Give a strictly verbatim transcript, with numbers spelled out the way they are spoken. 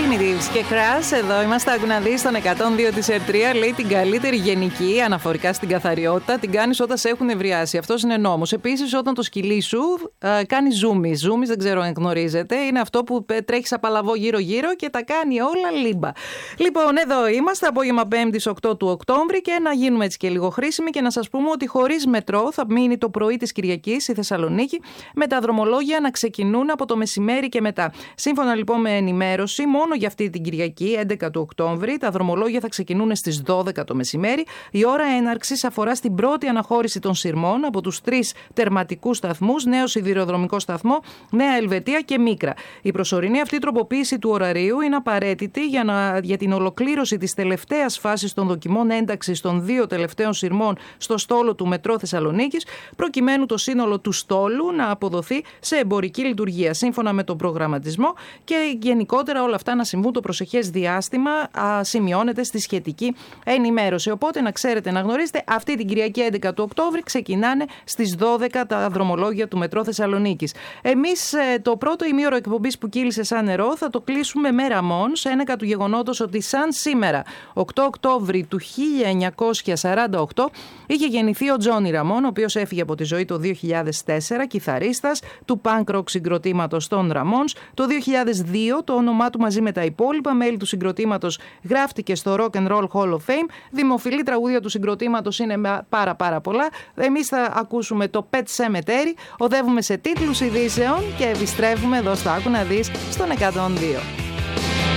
Primitives και Crash, εδώ είμαστε. Άκου να δεις, στον εκατόν δύο της Air τρία λέει την καλύτερη γενική αναφορικά στην καθαριότητα την κάνεις όταν σε έχουν ευριάσει. Αυτός είναι νόμος. Επίσης, όταν το σκυλί σου α, κάνει ζούμις. Ζούμις, δεν ξέρω αν γνωρίζετε, είναι αυτό που τρέχεις απαλαβό γύρω-γύρω και τα κάνει όλα λίμπα. Λοιπόν, εδώ είμαστε, απόγευμα Πέμπτης οκτώ του Οκτώβρη, και να γίνουμε έτσι και λίγο χρήσιμοι και να σας πούμε ότι χωρίς μετρό θα μείνει το πρωί της Κυριακής στη Θεσσαλονίκη, με τα δρομολόγια να ξεκινούν από το μεσημέρι και μετά. Σύμφωνα λοιπόν με ενημέρωση, μόνο για αυτή την Κυριακή, έντεκα του Οκτώβρη, τα δρομολόγια θα ξεκινούν στις δώδεκα το μεσημέρι. Η ώρα έναρξης αφορά στην πρώτη αναχώρηση των σειρμών από τους τρεις τερματικούς σταθμούς, Νέο Σιδηροδρομικό Σταθμό, Νέα Ελβετία και Μίκρα. Η προσωρινή αυτή τροποποίηση του ωραρίου είναι απαραίτητη για, να, για την ολοκλήρωση της τελευταίας φάσης των δοκιμών ένταξης των δύο τελευταίων σειρμών στο στόλο του Μετρό Θεσσαλονίκης, προκειμένου το σύνολο του στόλου να αποδοθεί σε εμπορική λειτουργία σύμφωνα με τον προγραμματισμό, και γενικότερα όλα αυτά να συμβούν το προσεχές διάστημα, α, σημειώνεται στη σχετική ενημέρωση. Οπότε να ξέρετε, να γνωρίζετε, αυτή την Κυριακή έντεκα του Οκτώβρη ξεκινάνε στις δώδεκα τα δρομολόγια του Μετρό Θεσσαλονίκης. Εμείς ε, το πρώτο ημίωρο εκπομπής που κύλησε σαν νερό θα το κλείσουμε με Ραμόνς, ένεκα του γεγονότος ότι σαν σήμερα, οκτώ Οκτώβρη του χίλια εννιακόσια σαράντα οκτώ, είχε γεννηθεί ο Τζόνι Ραμόν, ο οποίος έφυγε από τη ζωή το δύο χιλιάδες τέσσερα, κιθαρίστας του punk rock συγκροτήματος των Ραμόνς. Το δύο χιλιάδες δύο το όνομά του μαζί με τα υπόλοιπα μέλη του συγκροτήματος γράφτηκε στο Rock and Roll Hall of Fame. Δημοφιλή τραγούδια του συγκροτήματος είναι πάρα πάρα πολλά. Εμείς θα ακούσουμε το Pet Sematary, οδεύουμε σε τίτλους ειδήσεων και επιστρέφουμε εδώ στο Άκου να δεις στον εκατόν δύο.